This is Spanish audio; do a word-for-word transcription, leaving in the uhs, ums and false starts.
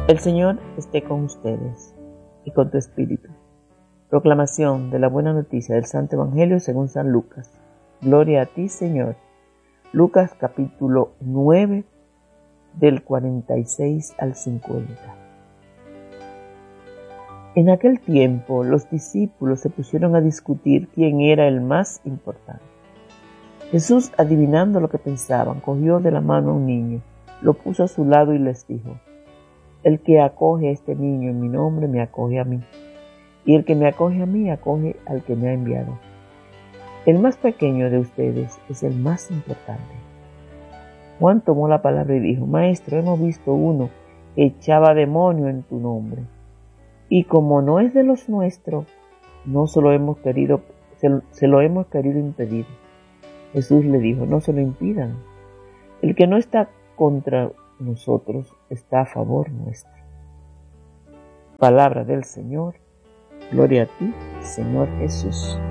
El Señor esté con ustedes y con tu espíritu. Proclamación de la buena noticia del Santo Evangelio según San Lucas. Gloria a ti, Señor. Lucas capítulo nueve, del cuarenta y seis al cincuenta. En aquel tiempo los discípulos se pusieron a discutir quién era el más importante. Jesús, adivinando lo que pensaban, cogió de la mano a un niño, lo puso a su lado y les dijo: El que acoge a este niño en mi nombre me acoge a mí, y el que me acoge a mí acoge al que me ha enviado. El más pequeño de ustedes es el más importante. Juan tomó la palabra y dijo: Maestro, hemos visto uno que echaba demonio en tu nombre, y como no es de los nuestros, no se lo hemos querido, se, se lo hemos querido impedir. Jesús le dijo: No se lo impidan. El que no está contra nosotros está a favor nuestro. Palabra del Señor. Gloria a ti, Señor Jesús.